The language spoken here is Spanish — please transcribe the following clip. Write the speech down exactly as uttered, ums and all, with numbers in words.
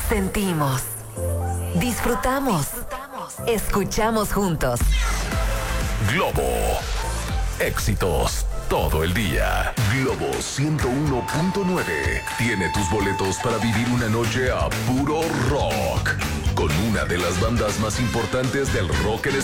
Sentimos, disfrutamos, escuchamos juntos. Globo. Éxitos todo el día. Globo ciento uno punto nueve tiene tus boletos para vivir una noche a puro rock con una de las bandas más importantes del rock en español.